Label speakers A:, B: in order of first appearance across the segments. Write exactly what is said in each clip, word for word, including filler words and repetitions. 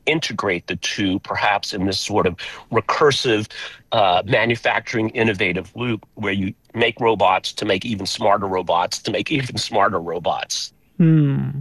A: integrate the two, perhaps in this sort of recursive uh, manufacturing innovative loop where you make robots to make even smarter robots to make even smarter robots.
B: Hmm.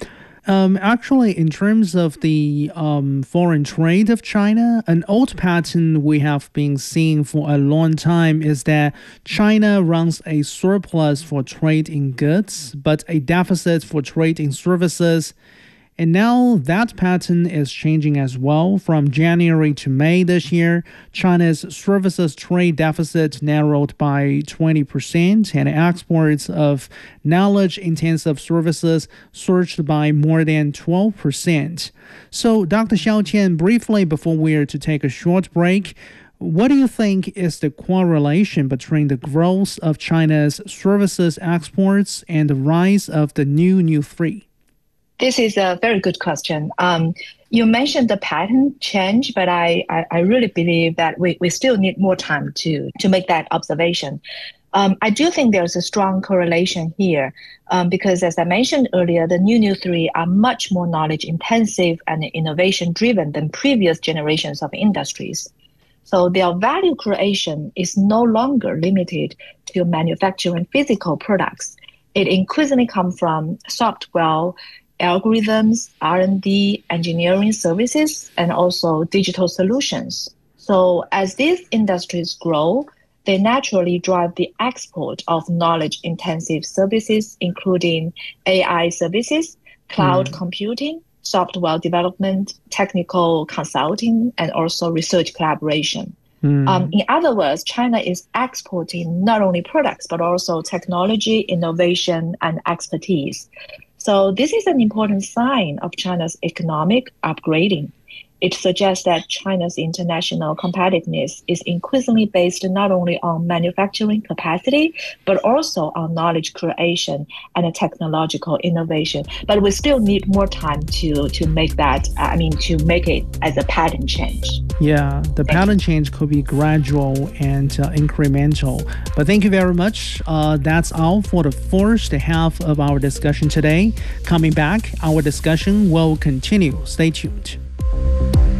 B: Um, actually, in terms of the um, foreign trade of China, an old pattern we have been seeing for a long time is that China runs a surplus for trade in goods, but a deficit for trade in services. And now that pattern is changing as well. From January to May this year, China's services trade deficit narrowed by twenty percent, and exports of knowledge-intensive services surged by more than twelve percent. So, Doctor Xiao Qian, briefly before we are to take a short break, what do you think is the correlation between the growth of China's services exports and the rise of the new New Three?
C: This is a very good question. Um, you mentioned the pattern change, but I, I, I really believe that we, we still need more time to, to make that observation. Um, I do think there's a strong correlation here um, because, as I mentioned earlier, the new New Three are much more knowledge intensive and innovation driven than previous generations of industries. So their value creation is no longer limited to manufacturing physical products. It increasingly comes from software, algorithms, R and D, engineering services, and also digital solutions. So as these industries grow, they naturally drive the export of knowledge-intensive services, including A I services, cloud mm. computing, software development, technical consulting, and also research collaboration. Mm. Um, in other words, China is exporting not only products, but also technology, innovation, and expertise. So this is an important sign of China's economic upgrading. It suggests that China's international competitiveness is increasingly based not only on manufacturing capacity, but also on knowledge creation and technological innovation. But we still need more time to, to make that, I mean, to make it as a pattern change.
B: Yeah, the thank pattern you. change could be gradual and uh, incremental. But thank you very much. Uh, that's all for the first half of our discussion today. Coming back, our discussion will continue. Stay tuned.